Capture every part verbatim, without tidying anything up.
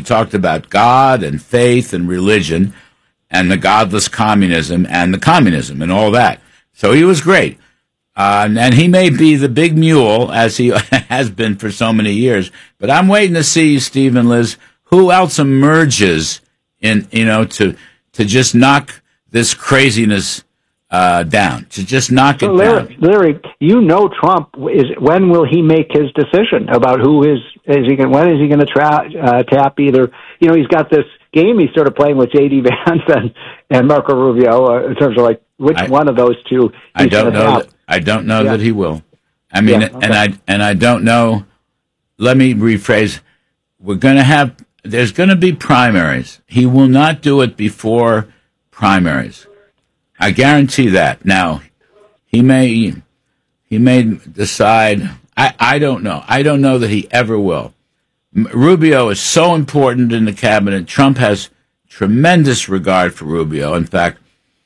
talked about God and faith and religion and the godless communism and the communism and all that. So he was great. Uh, and he may be the big mule, as he has been for so many years. But I'm waiting to see, Steve and Liz, who else emerges in, you know, to to just knock this craziness uh, down, to just knock so it Larry, down. Larry, you know, Trump is. When will he make his decision about who is is he? When is he going to tra- uh, tap either? You know, he's got this game he's sort of playing with J D Vance and and Marco Rubio uh, in terms of like which I, one of those two. I don't know. That, I don't know yeah. that he will. I mean, yeah, okay. and I and I don't know. Let me rephrase. We're going to have. There's going to be primaries. He will not do it before primaries. I guarantee that. Now, he may he may decide. I, I don't know. I don't know that he ever will. Rubio is so important in the cabinet. Trump has tremendous regard for Rubio. In fact,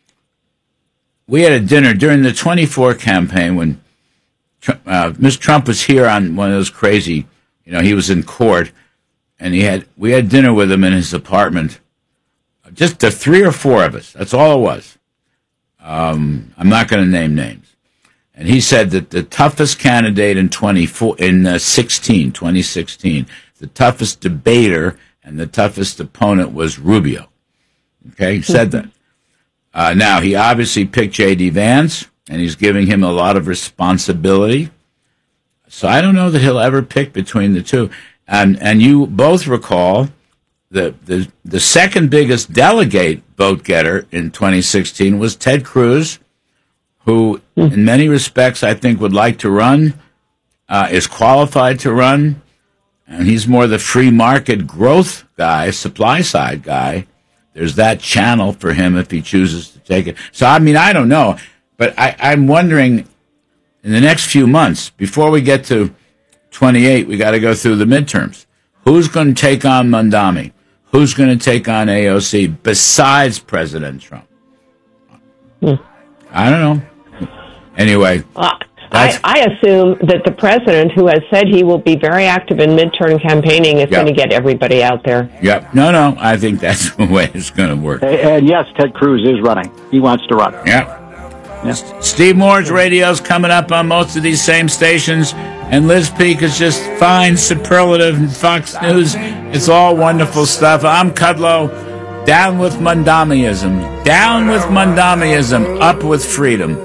we had a dinner during the twenty-four campaign when uh, Mister Trump was here on one of those crazy, you know, he was in court, and he had we had dinner with him in his apartment. Just the three or four of us. That's all it was. Um, I'm not going to name names. And he said that the toughest candidate in twenty-four in uh, sixteen, twenty sixteen, the toughest debater and the toughest opponent was Rubio. Okay, he said that. Uh, now, he obviously picked J D Vance, and he's giving him a lot of responsibility. So I don't know that he'll ever pick between the two. And and you both recall the the, the second biggest delegate vote getter in twenty sixteen was Ted Cruz, who in many respects I think would like to run, uh, is qualified to run, and he's more the free market growth guy, supply side guy. There's that channel for him if he chooses to take it. So, I mean, I don't know. But I, I'm wondering, in the next few months, before we get to twenty-eight, we got to go through the midterms. Who's going to take on Mondami? Who's going to take on A O C besides President Trump? Hmm. I don't know. Anyway. Uh, I, I assume that the president, who has said he will be very active in midterm campaigning, is yep. going to get everybody out there. Yep. No, no. I think that's the way it's going to work. And, and yes, Ted Cruz is running. He wants to run. Yep. Yeah. Steve Moore's radio's coming up on most of these same stations, and Liz Peek is just fine, superlative, and Fox News. It's all wonderful stuff. I'm Kudlow. Down with Mondamiism. Down with Mondamiism. Up with freedom.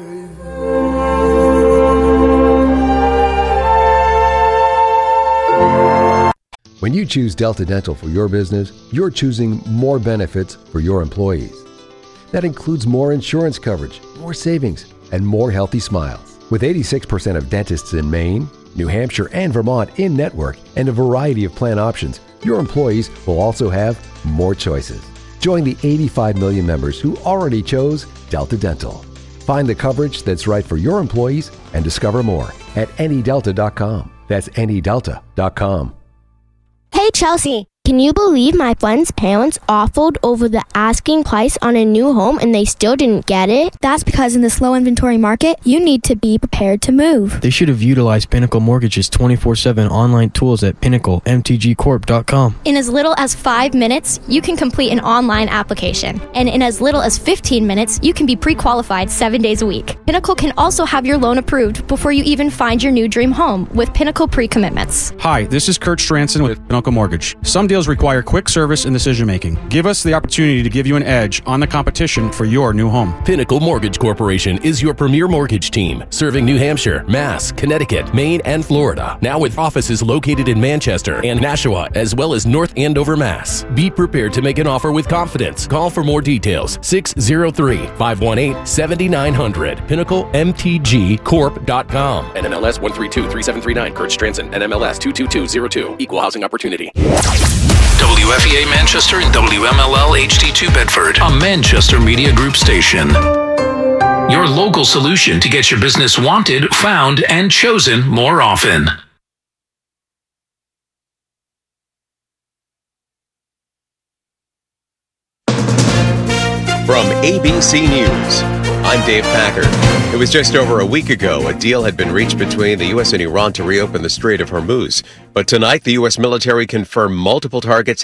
When you choose Delta Dental for your business, you're choosing more benefits for your employees. That includes more insurance coverage, more savings, and more healthy smiles. With eighty-six percent of dentists in Maine, New Hampshire, and Vermont in network, and a variety of plan options, your employees will also have more choices. Join the eighty-five million members who already chose Delta Dental. Find the coverage that's right for your employees and discover more at any delta dot com. That's any delta dot com. Hey, Chelsea, can you believe my friend's parents offered over the asking price on a new home and they still didn't get it? That's because in this low inventory market, you need to be prepared to move. They should have utilized Pinnacle Mortgage's twenty-four seven online tools at pinnacle m t g corp dot com. In as little as five minutes, you can complete an online application. And in as little as fifteen minutes, you can be pre-qualified seven days a week. Pinnacle can also have your loan approved before you even find your new dream home with Pinnacle pre-commitments. Hi, this is Kurt Stranson with Pinnacle Mortgage. Some deals require quick service and decision making. Give us the opportunity to give you an edge on the competition for your new home. Pinnacle Mortgage Corporation is your premier mortgage team, serving New Hampshire, Mass, Connecticut, Maine, and Florida. Now with offices located in Manchester and Nashua, as well as North Andover, Mass. Be prepared to make an offer with confidence. Call for more details. six oh three, five one eight, seven nine zero zero. pinnacle m t g corp dot com. N M L S one three two three seven three nine. Kurt Stranson. N M L S two two two zero two. Equal housing opportunity. W F E A Manchester and W M L L H D two Bedford, a Manchester Media Group station. Your local solution to get your business wanted, found, and chosen more often. From A B C News, I'm Dave Packer. It was just over a week ago a deal had been reached between the U S and Iran to reopen the Strait of Hormuz. But tonight, the U S military confirmed multiple targets